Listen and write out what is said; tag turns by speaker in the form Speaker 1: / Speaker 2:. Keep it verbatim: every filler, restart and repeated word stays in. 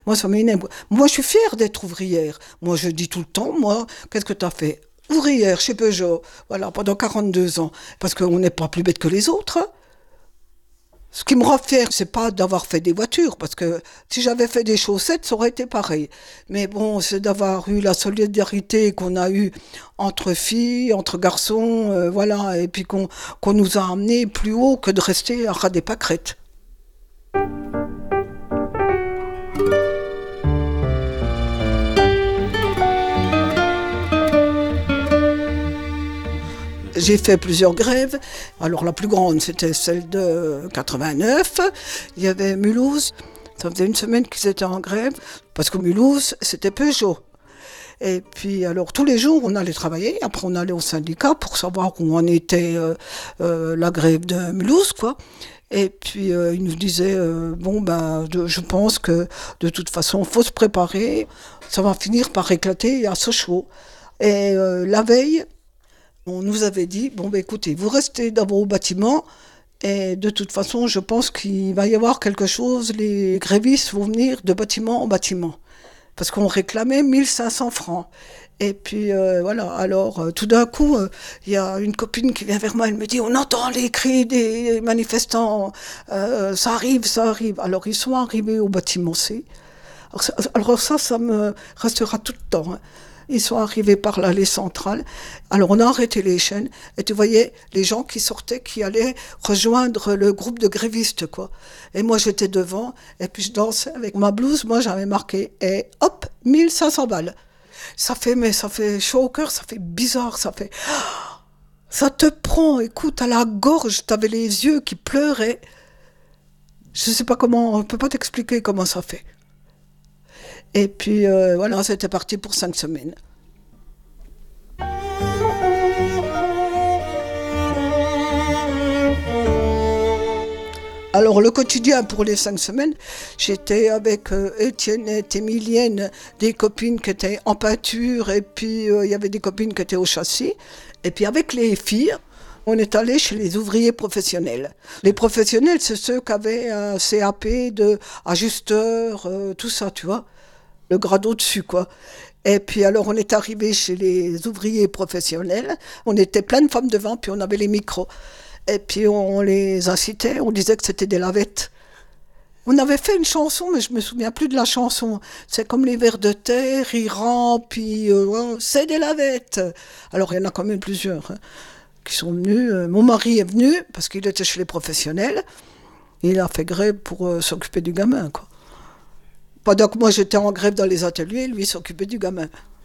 Speaker 1: Moi, ça m'énerve. Moi, je suis fière d'être ouvrière. Moi, je dis tout le temps, moi, qu'est-ce que tu as fait? Ouvrière chez Peugeot, voilà, pendant quarante-deux ans. Parce qu'on n'est pas plus bête que les autres, hein. Ce qui me rend fière, c'est pas d'avoir fait des voitures, parce que si j'avais fait des chaussettes, ça aurait été pareil. Mais bon, c'est d'avoir eu la solidarité qu'on a eue entre filles, entre garçons, euh, voilà, et puis qu'on qu'on nous a amenés plus haut que de rester à ras des pâquerettes. J'ai fait plusieurs grèves. Alors la plus grande, c'était celle de quatre-vingt-neuf. Il y avait Mulhouse. Ça faisait une semaine qu'ils étaient en grève. Parce que Mulhouse, c'était Peugeot. Et puis alors tous les jours, on allait travailler. Après, on allait au syndicat pour savoir où en était euh, euh, la grève de Mulhouse, quoi. Et puis euh, ils nous disaient, euh, bon ben, de- je pense que de toute façon, faut se préparer. Ça va finir par éclater à Sochaux. Et euh, la veille, on nous avait dit, bon ben écoutez, vous restez dans vos bâtiments et de toute façon, je pense qu'il va y avoir quelque chose, les grévistes vont venir de bâtiment en bâtiment. Parce qu'on réclamait mille cinq cents francs. Et puis euh, voilà, alors euh, tout d'un coup, euh, il y a une copine qui vient vers moi, elle me dit, on entend les cris des manifestants, euh, ça arrive, ça arrive. Alors ils sont arrivés au bâtiment C. Alors ça, alors ça, ça me restera tout le temps, hein. Ils sont arrivés par l'allée centrale. Alors on a arrêté les chaînes et tu voyais les gens qui sortaient, qui allaient rejoindre le groupe de grévistes, quoi. Et moi j'étais devant et puis je dansais avec ma blouse. Moi j'avais marqué et hop, mille cinq cents balles. Ça fait, mais ça fait chaud au cœur, ça fait bizarre, ça fait, ça te prend, écoute, à la gorge. T'avais les yeux qui pleuraient. Je sais pas comment, on peut pas t'expliquer comment ça fait. Et puis euh, voilà, c'était parti pour cinq semaines. Alors le quotidien pour les cinq semaines, j'étais avec euh, Étienne et Émilienne, des copines qui étaient en peinture, et puis euh, il y avait des copines qui étaient au châssis. Et puis avec les filles, on est allé chez les ouvriers professionnels. Les professionnels, c'est ceux qui avaient un C A P de ajusteur, euh, tout ça, tu vois, le grade au-dessus, quoi. Et puis alors on est arrivé chez les ouvriers professionnels, on était plein de femmes devant, puis on avait les micros. Et puis on les incitait, on disait que c'était des lavettes. On avait fait une chanson, mais je me souviens plus de la chanson. C'est comme les vers de terre, ils rampent, puis euh, ouais, c'est des lavettes. Alors il y en a quand même plusieurs, hein, qui sont venus. Euh, Mon mari est venu parce qu'il était chez les professionnels. Il a fait grève pour euh, s'occuper du gamin, quoi. Pendant que moi j'étais en grève dans les ateliers, lui s'occupait du gamin.